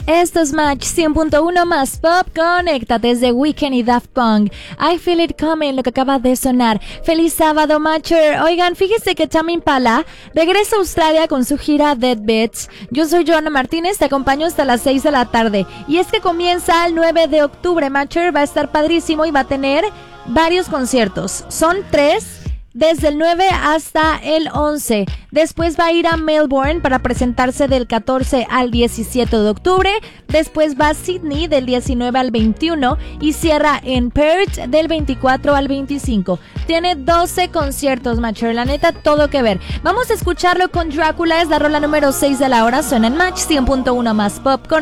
Esto es Match 100.1 más pop. Conéctate desde Weekend y Daft Punk. I Feel It Coming, lo que acaba de sonar. Feliz sábado, Matcher. Oigan, fíjese que Tame Impala regresa a Australia con su gira Dead Beats. Yo soy Joana Martínez, te acompaño hasta las 6 de la tarde. Y es que comienza el 9 de octubre, Matcher. Va a estar padrísimo y va a tener varios conciertos. Son 3. Desde el 9 hasta el 11. Después va a ir a Melbourne para presentarse del 14 al 17 de octubre. Después va a Sydney del 19 al 21 y cierra en Perth del 24 al 25. Tiene 12 conciertos, Matcher. La neta, todo que ver. Vamos a escucharlo con Drácula. Es la rola número 6 de la hora. Suena en Match 100.1 más pop.